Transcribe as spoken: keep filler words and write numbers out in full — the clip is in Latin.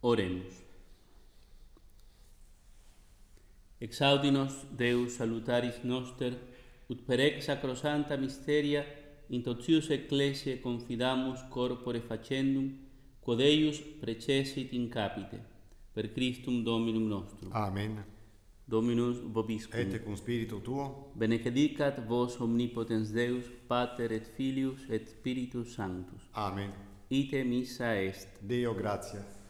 Oremus. Exaudi nos Deus salutaris noster, ut per ex sacrosanta mysteria in totius ecclesiae confidamus corpore facendum, quod eius precessit in capite, per Christum Dominum nostrum. Amen. Dominus vobiscum. Et cum spiritu tuo. Benedictat vos omnipotens Deus, Pater et Filius et Spiritus Sanctus. Amen. Ite missa est. Deo gratias.